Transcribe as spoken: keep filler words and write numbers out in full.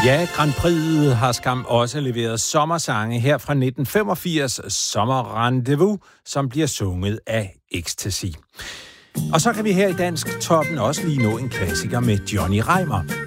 Ja, Grand Prix har skam også leveret sommersange her fra nitten femogfirs, Sommerrendezvous, som bliver sunget af Ecstasy. Og så kan vi her i Dansk Toppen også lige nå en klassiker med Johnny Reimer.